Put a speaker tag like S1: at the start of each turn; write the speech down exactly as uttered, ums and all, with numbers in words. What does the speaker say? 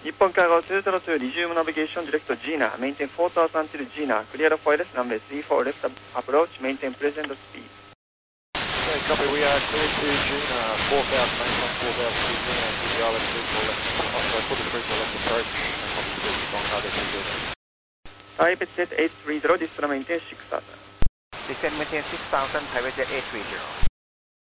S1: 日本海側ツーゼロツーリジウムナビゲーションディレクト Gina maintain four thousand until Gina clear of wireless runway three four left approach maintain present speed.
S2: Okay, copy. We are clear to Gina four thousand maintain four thousand to Gina to the island three four left. Oh, sorry, forty three four left approach. Copy to on target three zero.
S1: Private jet eight three zero descend maintain six thousand.
S3: Descend maintain six thousand, private jet eight three zero.